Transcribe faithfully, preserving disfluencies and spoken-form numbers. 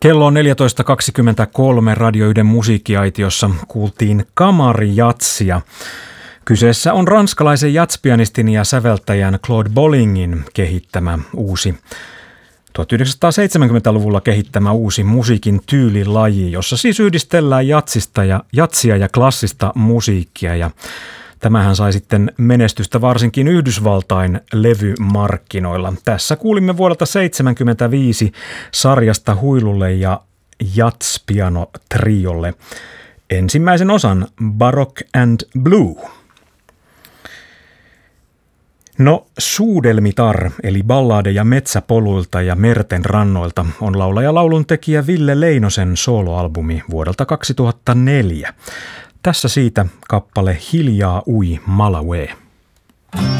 Kello on neljätoista kaksikymmentäkolme. Radio Yhden musiikkiaitiossa kuultiin kamarijatsia. Kyseessä on ranskalaisen jatspianistin ja säveltäjän Claude Bollingin kehittämä uusi tuhatyhdeksänsataaseitsemänkymmentäluvulla kehittämä uusi musiikin tyylilaji, jossa siis yhdistellään jatsista ja, jatsia ja klassista musiikkia. Ja tämähän sai sitten menestystä varsinkin Yhdysvaltain levymarkkinoilla. Tässä kuulimme vuodelta seitsemänkymmentäviisi sarjasta Huilulle ja Jatspiano-triolle ensimmäisen osan Baroque and Blue. No, suudelmitar, eli balladeja metsäpoluilta ja merten rannoilta, on laulaja-laulun tekijä Ville Leinosen soloalbumi vuodelta kaksituhattaneljä. Tässä siitä kappale Hiljaa ui Malawi.